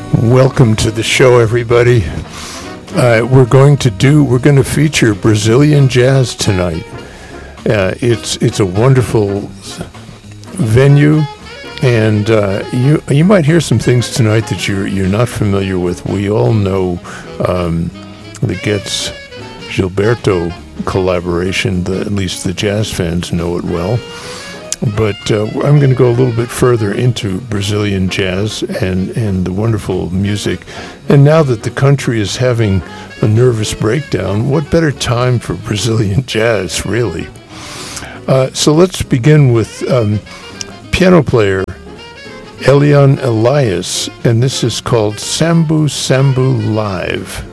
Welcome to the show, everybody. We're going to feature Brazilian jazz tonight. It's a wonderful venue, and you might hear some things tonight that you're not familiar with. We all know the Getz Gilberto collaboration. At least the jazz fans know it well. But I'm going to go a little bit further into Brazilian jazz and the wonderful music. And now that the country is having a nervous breakdown, what better time for Brazilian jazz, really? So let's begin with piano player Elian Elias, and this is called Sambu Sambu Live.